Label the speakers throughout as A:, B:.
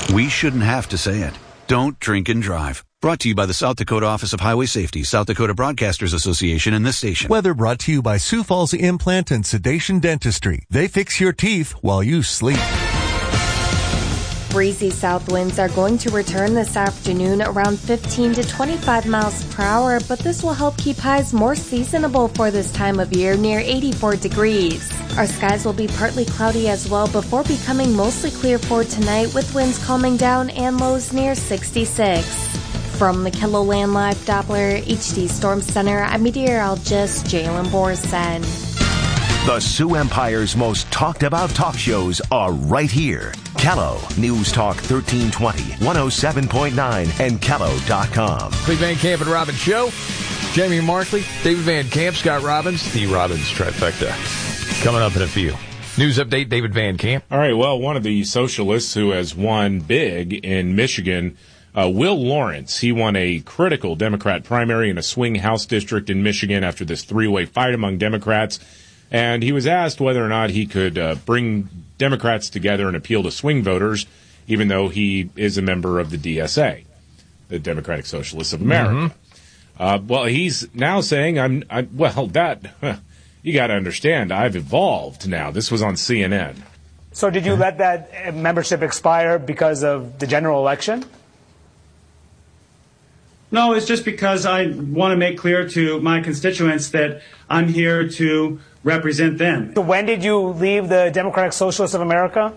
A: We shouldn't have to say it. Don't drink and drive. Brought to you by the South Dakota Office of Highway Safety, South Dakota Broadcasters Association, and this station.
B: Weather brought to you by Sioux Falls Implant and Sedation Dentistry. They fix your teeth while you sleep.
C: Breezy south winds are going to return this afternoon around 15 to 25 miles per hour, but this will help keep highs more seasonable for this time of year, near 84 degrees. Our skies will be partly cloudy as well before becoming mostly clear for tonight, with winds calming down and lows near 66. From the KELOLAND Live Doppler HD Storm Center, I'm meteorologist Jalen Borson.
D: The Sioux Empire's most talked about talk shows are right here. Kello, News Talk 1320, 107.9, and Kello.com.
E: Big Van Camp and Robbins Show. Jamie Markley, David Van Camp, Scott Robbins, the Robbins trifecta. Coming up in a few. News update, David Van Camp.
F: All right, well, one of the socialists who has won big in Michigan, Will Lawrence, he won a critical Democrat primary in a swing House district in Michigan after this three-way fight among Democrats. And he was asked whether or not he could bring Democrats together and appeal to swing voters, even though he is a member of the DSA, the Democratic Socialists of America. Mm-hmm. Well, he's now saying, you got to understand, I've evolved now. This was on CNN.
G: So did you let that membership expire because of the general election?
H: No, it's just because I want to make clear to my constituents that I'm here to represent them.
G: So when did you leave the Democratic Socialists of America?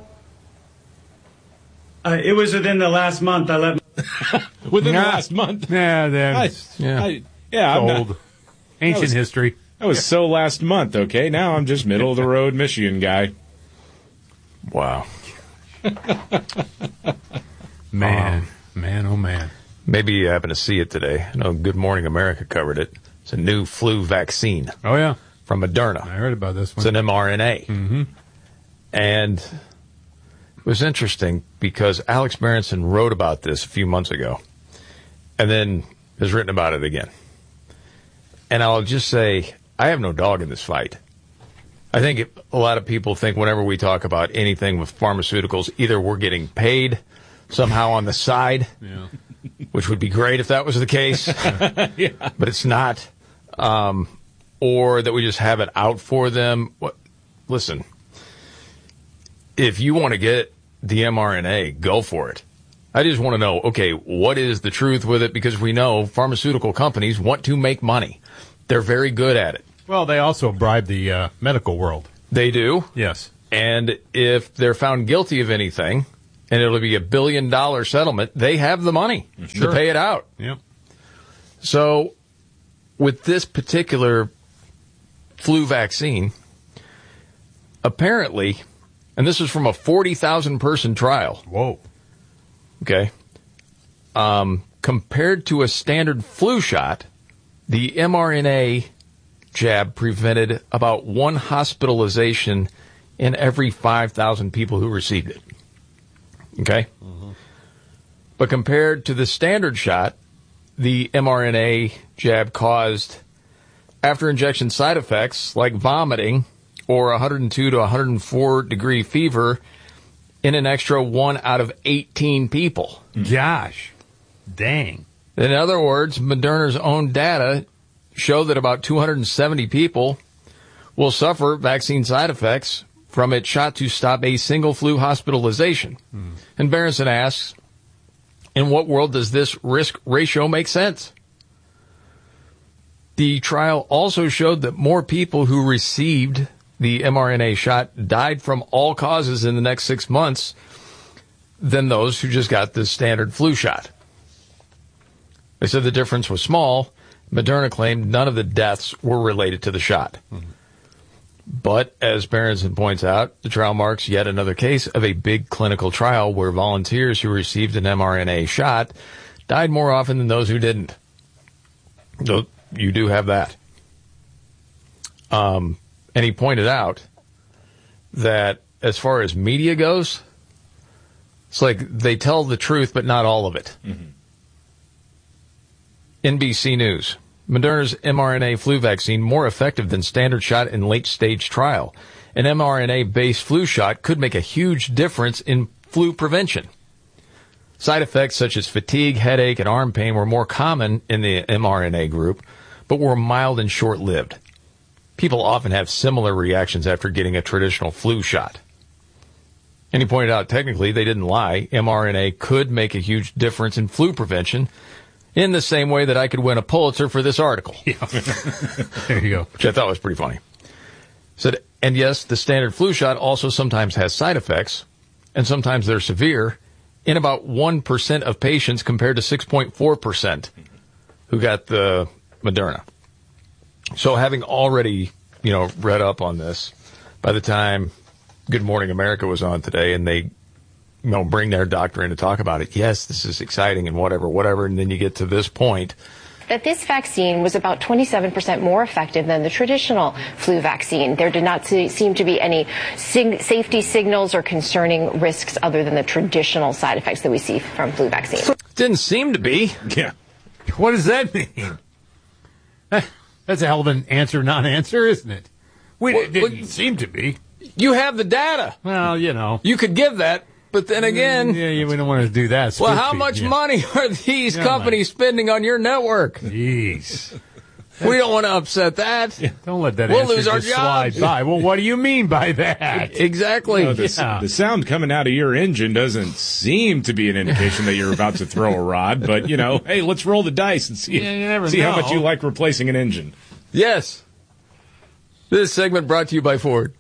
H: It was within the last month. I left.
F: Within the last month?
I: Yeah,
F: I'm
I: old. Ancient history.
F: That was so last month, okay? Now I'm just middle-of-the-road Michigan guy.
E: Wow.
I: Man, oh man.
E: Maybe you happen to see it today. I know Good Morning America covered it. It's a new flu vaccine.
I: Oh, yeah.
E: From Moderna.
I: I heard about this one.
E: It's an mRNA.
I: Mm-hmm.
E: And it was interesting because Alex Berenson wrote about this a few months ago and then has written about it again. And I'll just say, I have no dog in this fight. I think a lot of people think whenever we talk about anything with pharmaceuticals, either we're getting paid somehow on the side, which would be great if that was the case, but it's not, or that we just have it out for them. Listen, if you want to get the mRNA, go for it. I just want to know, okay, what is the truth with it? Because we know pharmaceutical companies want to make money. They're very good at it.
I: Well, they also bribe the medical world.
E: They do?
I: Yes.
E: And if they're found guilty of anything, and it'll be $1 billion settlement, they have the money to pay it out.
I: Yep.
E: So with this particular flu vaccine, apparently, and this is from a 40,000 person trial.
I: Whoa.
E: Okay. Compared to a standard flu shot, the mRNA jab prevented about one hospitalization in every 5,000 people who received it. Okay? Mm-hmm. But compared to the standard shot, the mRNA jab caused after injection side effects like vomiting or 102 to 104 degree fever in an extra 1 out of 18 people.
I: Gosh. Dang.
E: In other words, Moderna's own data show that about 270 people will suffer vaccine side effects from its shot to stop a single flu hospitalization. And Berenson asks, in what world does this risk ratio make sense? The trial also showed that more people who received the mRNA shot died from all causes in the next 6 months than those who just got the standard flu shot. They said the difference was small. Moderna claimed none of the deaths were related to the shot. But, as Berenson points out, the trial marks yet another case of a big clinical trial where volunteers who received an mRNA shot died more often than those who didn't. So you do have that. And he pointed out that as far as media goes, it's like they tell the truth, but not all of it. Mm-hmm. NBC News. Moderna's mRNA flu vaccine more effective than standard shot in late-stage trial. An mRNA-based flu shot could make a huge difference in flu prevention. Side effects such as fatigue, headache, and arm pain were more common in the mRNA group, but were mild and short-lived. People often have similar reactions after getting a traditional flu shot. And he pointed out, technically, they didn't lie. mRNA could make a huge difference in flu prevention in the same way that I could win a Pulitzer for this article.
I: Yeah. There you go.
E: Which I thought was pretty funny. Said, and yes, the standard flu shot also sometimes has side effects, and sometimes they're severe, in about 1% of patients compared to 6.4% who got the Moderna. So having already, read up on this, by the time Good Morning America was on today and they, bring their doctor in to talk about it, yes, this is exciting and whatever, and then you get to this point.
J: That this vaccine was about 27% more effective than the traditional flu vaccine. There did not seem to be any safety signals or concerning risks other than the traditional side effects that we see from flu vaccines.
E: Didn't seem to be.
I: Yeah. What does that mean? That's a hell of an answer, non-answer, isn't it? It didn't seem to be.
E: You have the data.
I: Well,
E: You could give that, but then again...
I: Yeah, we don't want to do that.
E: Well, how much money are these companies spending on your network?
I: Jeez.
E: We don't want to upset that.
I: Yeah, don't let that
E: we'll
I: answer
E: lose our
I: just slide
E: jobs.
I: by. Well, what do you mean by that?
E: Exactly.
F: The sound coming out of your engine doesn't seem to be an indication that you're about to throw a rod, but, hey, let's roll the dice and see how much you like replacing an engine.
E: Yes. This segment brought to you by Ford.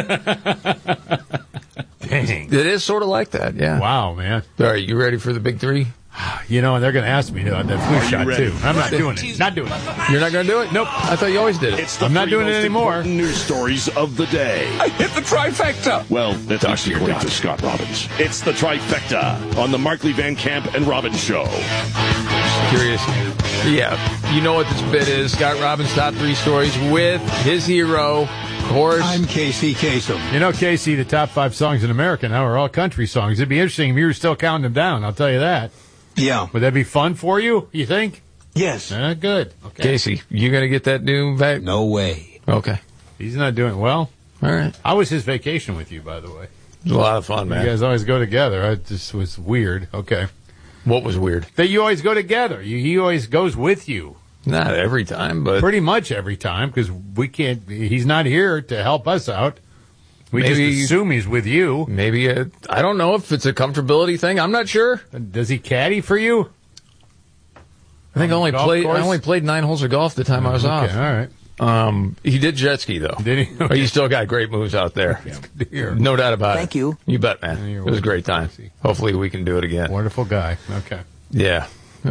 I: Dang.
E: It is sort of like that, yeah.
I: Wow, man.
E: All right, you ready for the big three?
I: And they're going to ask me on that flu shot, too. I'm not doing it. Not doing it.
E: You're not going to do it? Nope. I thought you always did it.
I: I'm not doing it anymore.
K: News stories of the day.
L: I hit the trifecta.
K: Well, that's least according to Scott Robbins. It's the trifecta on the Markley Van Camp and Robbins Show.
E: Curious. Yeah, you know what this bit is. Scott Robbins' top three stories with his hero, of course.
M: I'm Casey Kasem.
I: Casey, the top 5 songs in America now are all country songs. It'd be interesting if you were still counting them down, I'll tell you that.
M: Yeah.
I: Would that be fun for you, you think?
M: Yes.
I: Good. Okay.
E: Casey, you going to get that new vac?
M: No way.
E: Okay.
I: He's not doing well.
E: All right.
I: How was his vacation with you, by the way?
E: It was a lot of fun, man.
I: You guys always go together. It just was weird. Okay.
E: What was weird?
I: That you always go together. He always goes with you.
E: Not every time, but...
I: Pretty much every time, because he's not here to help us out. We just assume he's with you.
E: Maybe, I don't know if it's a comfortability thing. I'm not sure.
I: Does he caddy for you?
E: I think I only played 9 holes of golf the time I was off.
I: Okay, all right.
E: He did jet ski, though.
I: Did he?
E: Okay. He still got great moves out there. No doubt about it.
M: Thank you.
E: You bet, man. It was a great time. Hopefully we can do it again.
I: Wonderful guy. Okay.
E: Yeah.